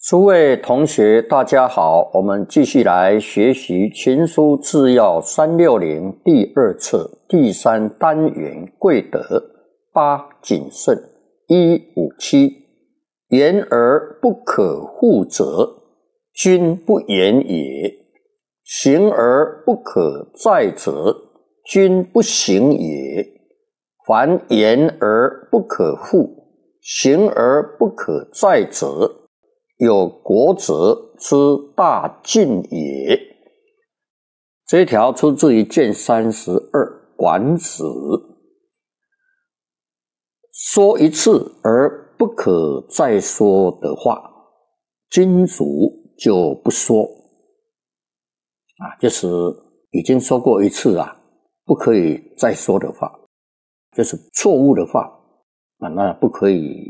诸位同学，大家好，我们继续来学习《群书治要360》第2册第3单元贵德8谨慎157。言而不可护者，君不言也；行而不可载者，君不行也。凡言而不可护，行而不可载者，有国则之大进也。这一条出自于卷32管子。说一次而不可再说的话，君主就不说就是已经说过一次不可以再说的话，就是错误的话那不可以